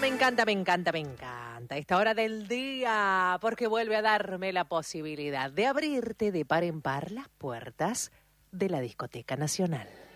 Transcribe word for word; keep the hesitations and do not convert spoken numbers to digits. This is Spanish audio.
me encanta, me encanta, me encanta esta hora del día, porque vuelve a darme la posibilidad de abrirte de par en par las puertas de la Discoteca Nacional.